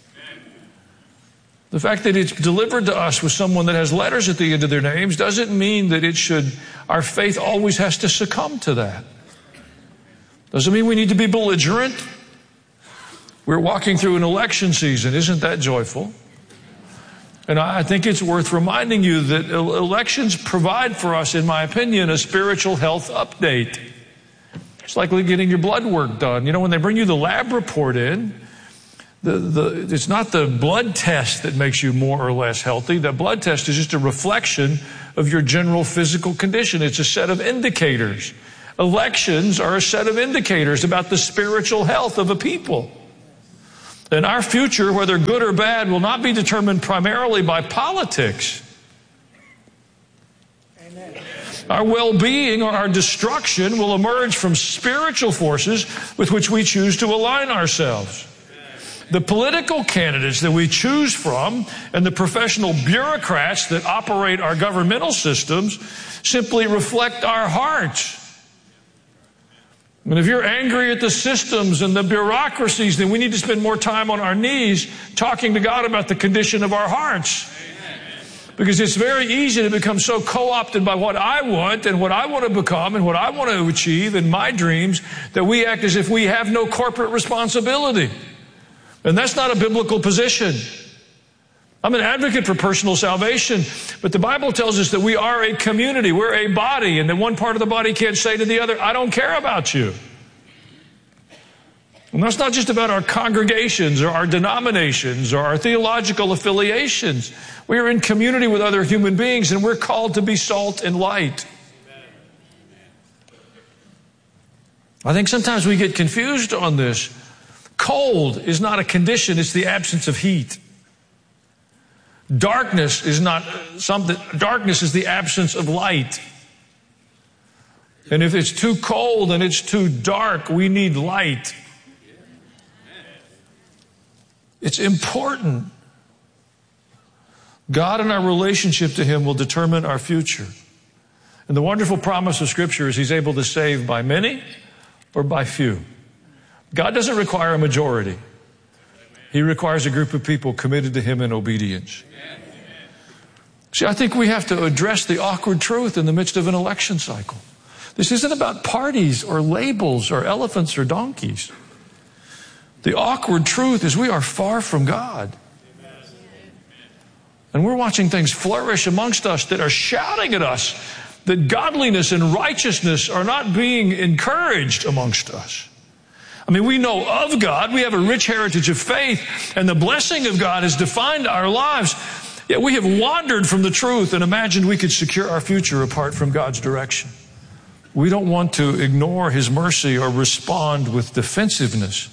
The fact that it's delivered to us with someone that has letters at the end of their names doesn't mean that it should, our faith always has to succumb to that. Doesn't mean we need to be belligerent. We're walking through an election season. Isn't that joyful? And I think it's worth reminding you that elections provide for us, in my opinion, a spiritual health update. It's like getting your blood work done. You know, when they bring you the lab report in, the, the, it's not the blood test that makes you more or less healthy. The blood test is just a reflection of your general physical condition. It's a set of indicators. Elections are a set of indicators about the spiritual health of a people. And our future, whether good or bad, will not be determined primarily by politics. Amen. Our well-being or our destruction will emerge from spiritual forces with which we choose to align ourselves. The political candidates that we choose from and the professional bureaucrats that operate our governmental systems simply reflect our hearts. And if you're angry at the systems and the bureaucracies, then we need to spend more time on our knees talking to God about the condition of our hearts. Because it's very easy to become so co-opted by what I want and what I want to become and what I want to achieve in my dreams that we act as if we have no corporate responsibility. And that's not a biblical position. I'm an advocate for personal salvation, but the Bible tells us that we are a community, we're a body, and that one part of the body can't say to the other, I don't care about you. And that's not just about our congregations or our denominations or our theological affiliations. We are in community with other human beings, and we're called to be salt and light. I think sometimes we get confused on this. Cold is not a condition, it's the absence of heat. Darkness is not something, darkness is the absence of light. And if it's too cold and it's too dark, we need light. It's important. God and our relationship to Him will determine our future. And the wonderful promise of Scripture is He's able to save by many or by few. God doesn't require a majority. He requires a group of people committed to Him in obedience. See, I think we have to address the awkward truth in the midst of an election cycle. This isn't about parties or labels or elephants or donkeys. The awkward truth is we are far from God. And we're watching things flourish amongst us that are shouting at us that godliness and righteousness are not being encouraged amongst us. I mean, we know of God. We have a rich heritage of faith, and the blessing of God has defined our lives. Yet we have wandered from the truth and imagined we could secure our future apart from God's direction. We don't want to ignore His mercy or respond with defensiveness.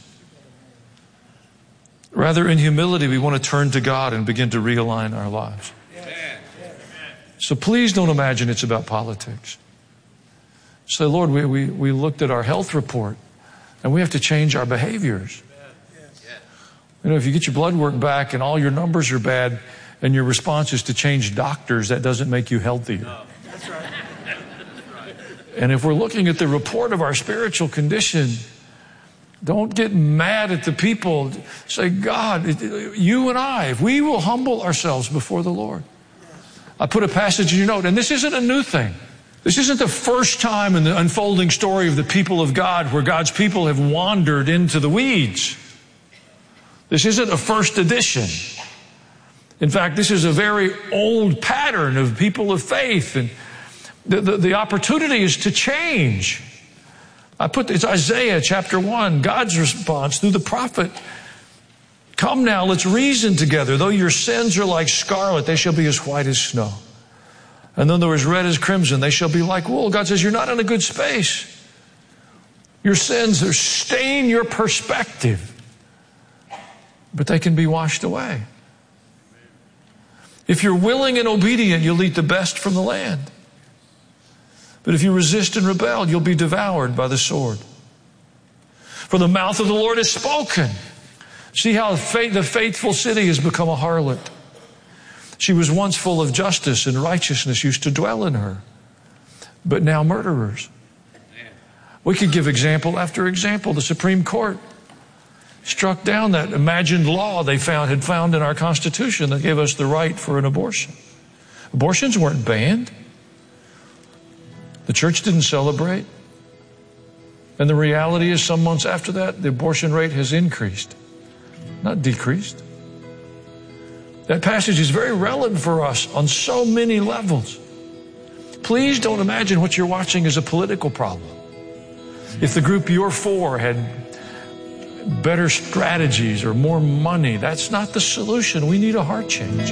Rather, in humility, we want to turn to God and begin to realign our lives. So please don't imagine it's about politics. Say, Lord, we, we, we looked at our health report, and we have to change our behaviors. You know, if you get your blood work back and all your numbers are bad and your response is to change doctors, that doesn't make you healthier. No, that's right. That's right. And if we're looking at the report of our spiritual condition, don't get mad at the people. Say, God, you and I, if we will humble ourselves before the Lord. I put a passage in your note, and this isn't a new thing. This isn't the first time in the unfolding story of the people of God where God's people have wandered into the weeds. This isn't a first edition. In fact, this is a very old pattern of people of faith, and the, the, the opportunity is to change. I put it's Isaiah chapter one, God's response through the prophet. Come now, let's reason together. Though your sins are like scarlet, they shall be as white as snow. And though they're as red as crimson, they shall be like wool. God says, you're not in a good space. Your sins are stain your perspective, but they can be washed away. If you're willing and obedient, you'll eat the best from the land. But if you resist and rebel, you'll be devoured by the sword. For the mouth of the Lord has spoken. See how the faithful city has become a harlot. She was once full of justice, and righteousness used to dwell in her. But now murderers. We could give example after example. The Supreme Court struck down that imagined law they found had found in our Constitution that gave us the right for an abortion. Abortions weren't banned. The church didn't celebrate. And the reality is, some months after that, the abortion rate has increased, not decreased. That passage is very relevant for us on so many levels. Please don't imagine what you're watching as a political problem. If the group you're for had better strategies or more money, that's not the solution. We need a heart change.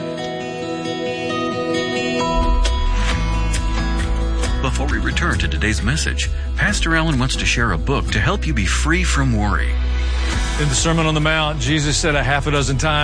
Before we return to today's message, Pastor Allen wants to share a book to help you be free from worry. In the Sermon on the Mount, Jesus said a half a dozen times,